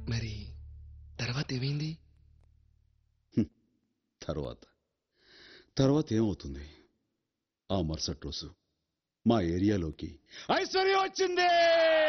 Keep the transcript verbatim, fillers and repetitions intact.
మరి తర్వాత ఏమైంది? తర్వాత తర్వాత ఏమవుతుంది? ఆ మరుసటి రోజు మా ఏరియాలోకి ఐశ్వర్య వచ్చింది.